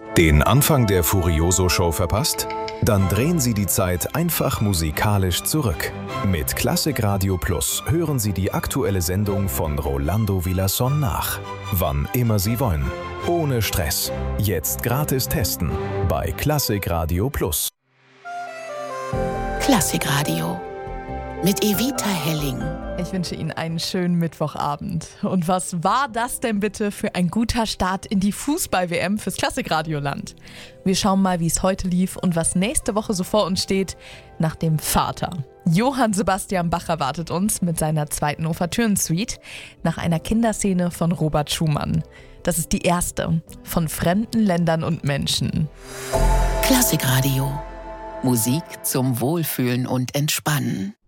Den Anfang der Furioso-Show verpasst? Dann drehen Sie die Zeit einfach musikalisch zurück. Mit Klassik Radio Plus hören Sie die aktuelle Sendung von Rolando Villazón nach. Wann immer Sie wollen. Ohne Stress. Jetzt gratis testen bei Klassik Radio Plus. Klassik Radio mit Evita Helling. Ich wünsche Ihnen einen schönen Mittwochabend. Und was war das denn bitte für ein guter Start in die Fußball-WM fürs Klassikradioland? Wir schauen mal, wie es heute lief und was nächste Woche so vor uns steht nach dem Vater. Johann Sebastian Bach erwartet uns mit seiner zweiten Ouvertüren-Suite nach einer Kinderszene von Robert Schumann. Das ist die erste von fremden Ländern und Menschen. Klassikradio. Musik zum Wohlfühlen und Entspannen.